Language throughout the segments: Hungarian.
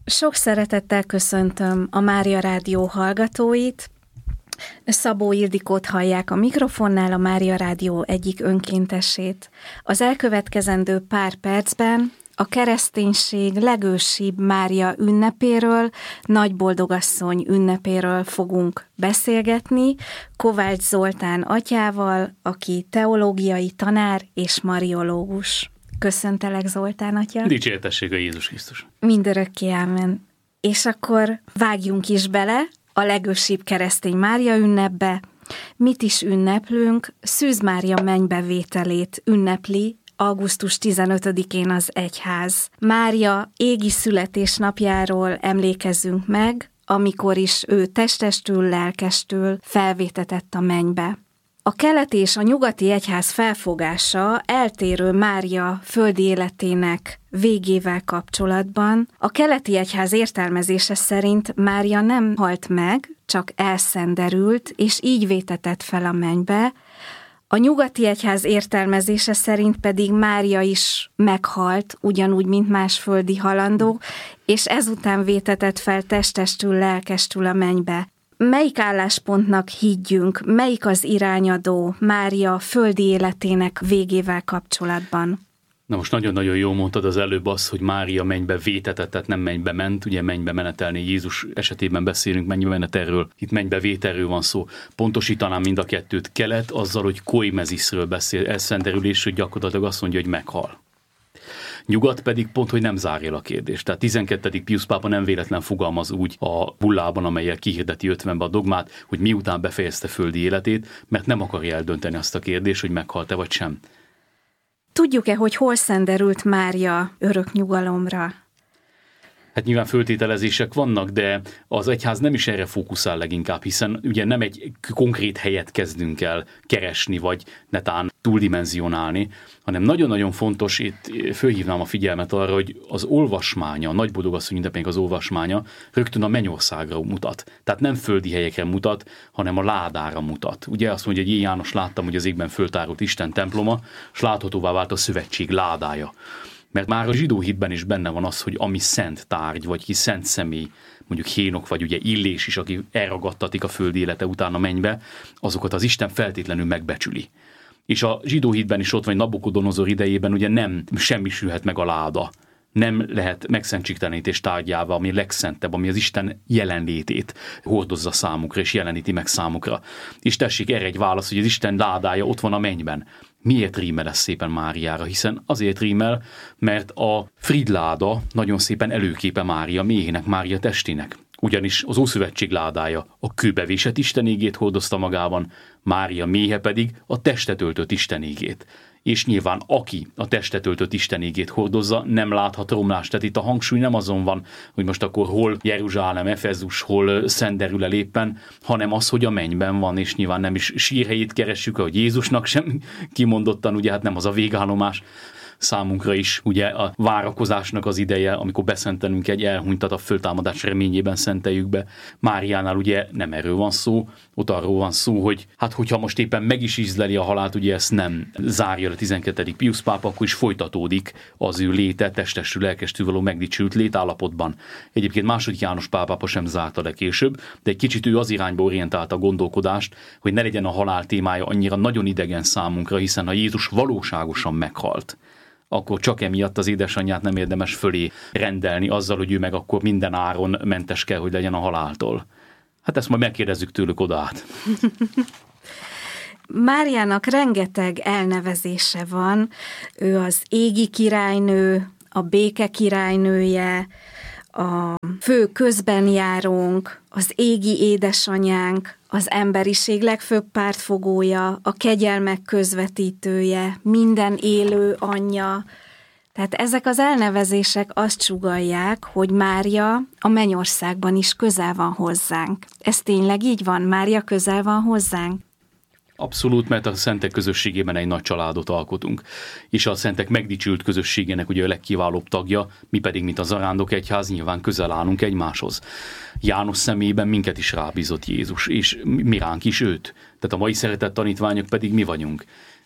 Sok szeretettel köszöntöm a Mária Rádió hallgatóit. Szabó Ildikót hallják a mikrofonnál, a Mária Rádió egyik önkéntesét. Az elkövetkezendő pár percben a kereszténység legősibb Mária ünnepéről, Nagyboldogasszony ünnepéről fogunk beszélgetni Kovács Zoltán atyával, aki teológiai tanár és mariológus. Köszöntelek, Zoltán atya. Dicsértessége Jézus Krisztus. Mindörökké ámen. És akkor vágjunk is bele a legősibb keresztény Mária ünnepbe. Mit is ünneplünk? Szűz Mária mennybevételét ünnepli augusztus 15-én az egyház. Mária égi születésnapjáról emlékezzünk meg, amikor is ő testestül, lelkestül felvétetett a mennybe. A keleti és a nyugati egyház felfogása eltérő Mária földi életének végével kapcsolatban. A keleti egyház értelmezése szerint Mária nem halt meg, csak elszenderült, és így vétetett fel a mennybe. A nyugati egyház értelmezése szerint pedig Mária is meghalt, ugyanúgy, mint más földi halandók, és ezután vétetett fel testestül, lelkestül a mennybe. Melyik álláspontnak higgyünk, melyik az irányadó Mária földi életének végével kapcsolatban? Na most nagyon-nagyon jól mondtad az előbb azt, hogy Mária mennybe vétetett, tehát nem mennybe ment, ugye mennybe menetelni. Jézus esetében beszélünk mennybe menetelről, itt mennybe vételről van szó. Pontosítanám mind a kettőt. Kelet azzal, hogy koimeziszről beszél, elszenderülésről gyakorlatilag azt mondja, hogy meghal. Nyugat pedig pont, hogy nem zárja a kérdést. Tehát 12. Piusz pápa nem véletlen fogalmaz úgy a bullában, amellyel kihirdeti 50-ben a dogmát, hogy miután befejezte földi életét, mert nem akarja eldönteni azt a kérdést, hogy meghalt-e vagy sem. Tudjuk-e, hogy hol szenderült Mária örök nyugalomra? Hát nyilván föltételezések vannak, de az egyház nem is erre fókuszál leginkább, hiszen ugye nem egy konkrét helyet kezdünk el keresni, vagy netán túldimenzionálni, hanem nagyon-nagyon fontos, itt fölhívnám a figyelmet arra, hogy az olvasmánya, a Nagyboldogasszony ünnepének az olvasmánya rögtön a mennyországra mutat. Tehát nem földi helyekre mutat, hanem a ládára mutat. Ugye azt mondja, hogy én János láttam, hogy az égben föltárult Isten temploma, és láthatóvá vált a szövetség ládája. Mert már a zsidó hitben is benne van az, hogy ami szent tárgy, vagy ki szent személy, mondjuk Hénok, vagy ugye Illés is, aki elragadtatik a földi élete után a mennybe, azokat az Isten feltétlenül megbecsüli. És a zsidó hitben is ott van, Nabukodonozor idejében ugye nem semmisülhet meg a láda. Nem lehet megszentségtelenítés tárgyává, ami legszentebb, ami az Isten jelenlétét hordozza számukra, és jeleníti meg számukra. És tessék, erre egy válasz, hogy az Isten ládája ott van a mennyben. Miért rímel ez szépen Máriára? Hiszen azért rímel, mert a Fridláda nagyon szépen előképe Mária méhének, Mária testének. Ugyanis az Ószövetség ládája a kőbevésett istenégét hordozta magában, Mária méhe pedig a testet öltött istenégét. És nyilván aki a testet öltött istenégét hordozza, nem láthat romlást. Tehát itt a hangsúly nem azon van, hogy most akkor hol Jeruzsálem, Efezus, hol szenderül el éppen, hanem az, hogy a mennyben van, és nyilván nem is sírhelyét keressük, ahogy Jézusnak sem kimondottan, ugye hát nem az a végállomás, számunkra is ugye a várakozásnak az ideje, amikor beszentelünk egy elhunytat, a föltámadás reményében szenteljük be. Máriánál ugye nem erről van szó, ott arról van szó, hogy hát hogyha most éppen meg is ízleli a halált, ugye ezt nem zárja a 12. Piusz pápa, akkor is folytatódik az ő léte, testestül, lelkestül való megdicsült létállapotban. Egyébként II. János Pál pápa sem zárta le később, de egy kicsit ő az irányba orientálta a gondolkodást, hogy ne legyen a halál témája annyira nagyon idegen számunkra, hiszen ha Jézus valóságosan meghalt, akkor csak emiatt az édesanyját nem érdemes fölé rendelni azzal, hogy ő meg akkor minden áron mentes kell, hogy legyen a haláltól. Hát ezt majd megkérdezzük tőlük oda át. Máriának rengeteg elnevezése van. Ő az égi királynő, a béke királynője, a fő közbenjárónk, az égi édesanyánk, az emberiség legfőbb pártfogója, a kegyelmek közvetítője, minden élő anyja. Tehát ezek az elnevezések azt sugallják, hogy Mária a mennyországban is közel van hozzánk. Ez tényleg így van? Mária közel van hozzánk? Abszolút, mert a szentek közösségében egy nagy családot alkotunk. És a szentek megdicsült közösségének ugye a legkiválóbb tagja, mi pedig, mint a zarándok egyház, nyilván közel állunk egymáshoz. János személyében minket is rábízott Jézus, és mi ránk is őt. Tehát a mai szeretett tanítványok pedig mi vagyunk.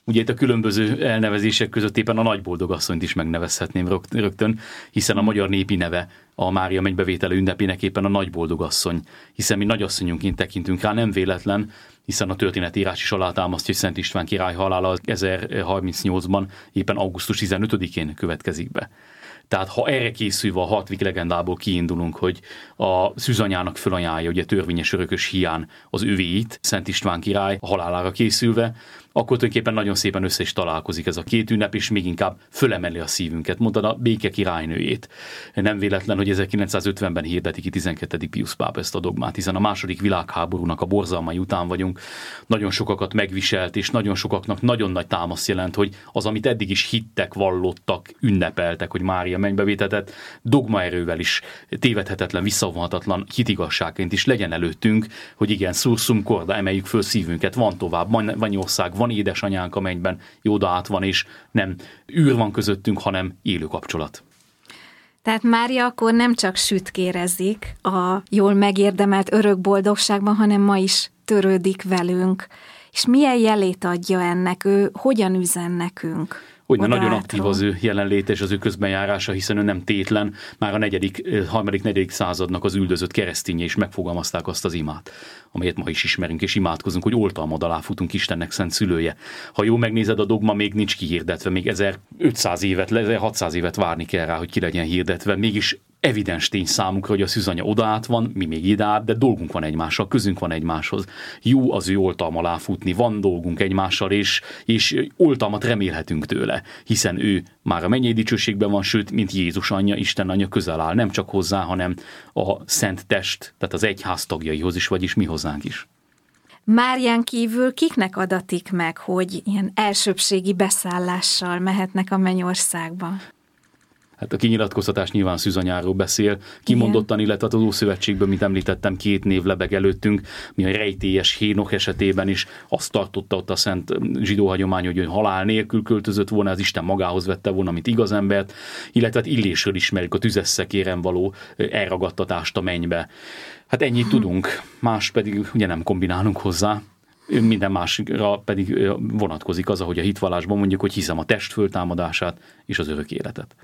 Ugye itt a különböző elnevezések között éppen a nagyboldogasszonyt is megnevezhetném rögtön, hiszen a magyar népi neve a Mária mennybevétele ünnepének éppen a nagyboldogasszony, hiszen mi nagyasszonyunként tekintünk rá, nem véletlen, hiszen a történetírás is alátámasztja, hogy Szent István király halála 1038-ban éppen augusztus 15-én következik be. Tehát ha erre készülve a 6. legendából kiindulunk, hogy a szűzanyának fölajánlja, ugye törvényes örökös hián az övéit, Szent István király a halálára készülve, akkor tulajdonképpen nagyon szépen össze is találkozik ez a két ünnep, és még inkább fölemeli a szívünket. Mondtad a béke királynőjét. Nem véletlen, hogy 1950-ben hirdeti ki 12. Piusz pápa ezt a dogmát, hiszen a II. Világháborúnak a borzalmai után vagyunk. Nagyon sokakat megviselt, és nagyon sokaknak nagyon nagy támasz jelent, hogy az, amit eddig is hittek, vallottak, ünnepeltek, hogy Mária mennybevétetett, dogmaerővel is tévedhetetlen, visszavonhatatlan hitigasságként is legyen előttünk, hogy igen, sursum corda, emeljük föl szívünket, van tovább, van ország, van édesanyánk a mennyben, Jóda át van, és nem űr van közöttünk, hanem élő kapcsolat. Tehát Mária akkor nem csak sütkérezik a jól megérdemelt örök boldogságban, hanem ma is törődik velünk. És milyen jelét adja ennek? Ő hogyan üzen nekünk? Hogyne nagyon aktív az ő jelenléte és az ő közbenjárása, hiszen ő nem tétlen, már a 3.-4. századnak az üldözött kereszténye is megfogalmazták azt az imát, amelyet ma is ismerünk és imádkozunk, hogy oltalmad alá futunk Istennek szent szülője. Ha jól megnézed, a dogma még nincs kihirdetve, még 1600 évet várni kell rá, hogy ki legyen hirdetve, mégis evidens tény számunkra, hogy a szűzanya oda át van, mi még ide át, de dolgunk van egymással, közünk van egymáshoz. Jó az ő oltalma alá futni, van dolgunk egymással, és oltalmat remélhetünk tőle, hiszen ő már a mennyei dicsőségben van, sőt, mint Jézus anyja, Isten anyja közel áll, nem csak hozzá, hanem a szent test, tehát az egyház tagjaihoz is, vagyis mi hozzánk is. Márián kívül kiknek adatik meg, hogy ilyen elsőbbségi beszállással mehetnek a mennyországba? Hát a kinyilatkoztatás nyilván szűzanyáról beszél, kimondottan, illetve az Ószövetségben, mint említettem, 2 név lebeg előttünk, mi a rejtélyes Hénok esetében is azt tartotta ott a szent zsidó hagyomány, hogy halál nélkül költözött volna, az Isten magához vette volna, mint igaz embert, illetve Illésről ismerjük a tüzes szekéren való elragadtatást a mennybe. Hát ennyit tudunk, más pedig ugye nem kombinálunk hozzá. Minden másra pedig vonatkozik az, ahogy a hitvallásban mondjuk, hogy hiszem a test föltámadását és az örök életet.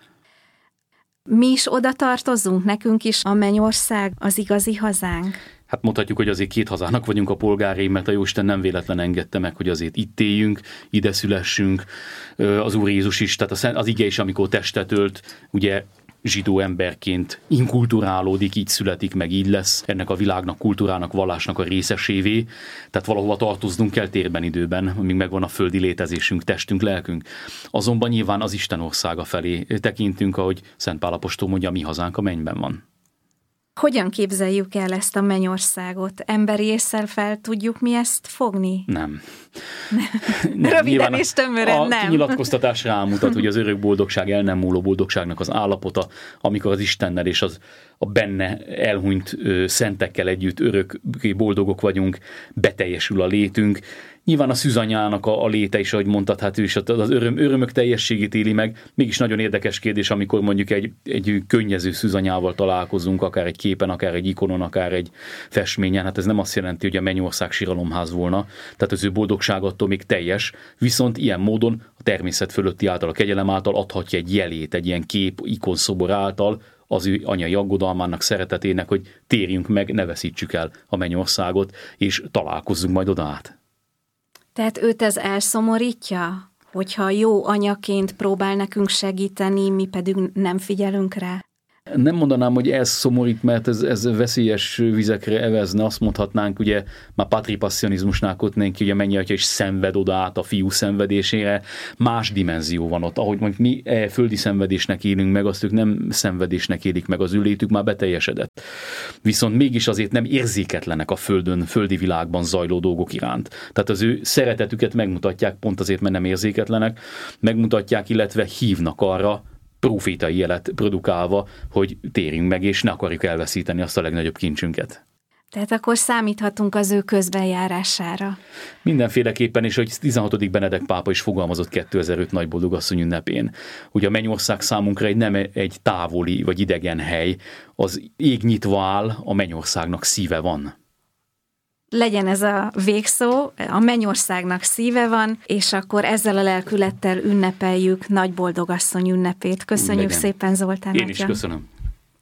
Mi is oda tartozunk, nekünk is a mennyország az igazi hazánk? Hát mondhatjuk, hogy azért 2 hazának vagyunk a polgárai, mert a Jóisten nem véletlen engedte meg, hogy azért itt éljünk, ide szülessünk. Az Úr Jézus is, tehát az ige is, amikor testet ölt, ugye zsidó emberként inkulturálódik, így születik, meg így lesz ennek a világnak, kultúrának, vallásnak a részesévé. Tehát valahova tartoznunk kell térben, időben, amíg megvan a földi létezésünk, testünk, lelkünk. Azonban nyilván az Isten országa felé tekintünk, ahogy Szent Pál apostol mondja, mi hazánk a mennyben van. Hogyan képzeljük el ezt a mennyországot? Emberi ésszel fel tudjuk mi ezt fogni? Nem. Röviden és tömören nem. A kinyilatkoztatás rámutat, hogy az örök boldogság, el nem múló boldogságnak az állapota, amikor az Istennel és a benne elhunyt szentekkel együtt örökké boldogok vagyunk, beteljesül a létünk. Nyilván a szűzanyának a léte is, ahogy mondtad, hát ő is az örömök teljességét éli meg. Mégis nagyon érdekes kérdés, amikor mondjuk egy könnyező szűzanyával találkozunk, akár egy képen, akár egy ikonon, akár egy festményen. Hát ez nem azt jelenti, hogy a mennyország síralomház volna. Tehát az ő boldogság attól még teljes, viszont ilyen módon a természet fölötti által, a kegyelem által adhatja egy jelét, egy ilyen kép, ikonszobor által az ő anyai aggodalmának, szeretetének, hogy térjünk meg, ne veszítsük el a mennyországot, és találkozzunk majd oda át. Tehát őt ez elszomorítja, hogyha jó anyaként próbál nekünk segíteni, mi pedig nem figyelünk rá? Nem mondanám, hogy ez szomorít, mert ez veszélyes vizekre evezne. Azt mondhatnánk, ugye már patripasszionizmusnál kötnénk ki, hogy a mennyatya is szenved oda át a fiú szenvedésére. Más dimenzió van ott. Ahogy mondjuk mi földi szenvedésnek élünk meg, azt ők nem szenvedésnek élik meg, az ő létük már beteljesedett. Viszont mégis azért nem érzéketlenek a földi világban zajló dolgok iránt. Tehát az ő szeretetüket megmutatják, pont azért, mert nem érzéketlenek, megmutatják, illetve hívnak arra, profétai jelet produkálva, hogy térjünk meg, és ne akarjuk elveszíteni azt a legnagyobb kincsünket. Tehát akkor számíthatunk az ő közbenjárására. Mindenféleképpen, és hogy 16. Benedek pápa is fogalmazott 2005 nagyboldogasszony ünnepén. Ugye a mennyország számunkra nem egy távoli vagy idegen hely, az ég nyitva áll, a mennyországnak szíve van. legyen ez a végszó, a Mennyországnak szíve van, és akkor ezzel a lelkülettel ünnepeljük Nagy Boldogasszony ünnepét. Köszönjük szépen, Zoltán Én is köszönöm.